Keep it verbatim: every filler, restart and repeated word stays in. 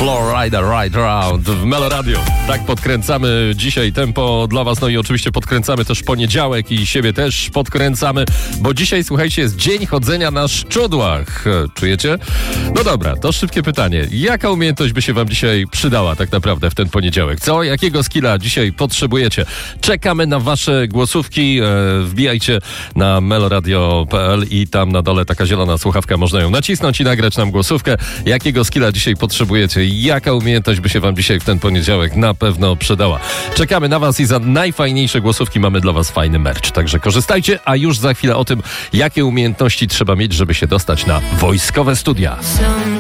Florida Ride Round w Melo Radio. Tak podkręcamy dzisiaj tempo dla was, no i oczywiście podkręcamy też poniedziałek i siebie też podkręcamy, bo dzisiaj, słuchajcie, jest dzień chodzenia na szczudłach. Czujecie? No dobra, to szybkie pytanie. Jaka umiejętność by się wam dzisiaj przydała tak naprawdę w ten poniedziałek? Co? Jakiego skilla dzisiaj potrzebujecie? Czekamy na wasze głosówki. E, wbijajcie na meloradio kropka p l i tam na dole taka zielona słuchawka, można ją nacisnąć i nagrać nam głosówkę. Jakiego skilla dzisiaj potrzebujecie? Jaka umiejętność by się wam dzisiaj w ten poniedziałek na pewno przydała? Czekamy na was i za najfajniejsze głosówki mamy dla was fajny merch. Także korzystajcie, a już za chwilę o tym, jakie umiejętności trzeba mieć, żeby się dostać na wojskowe studia.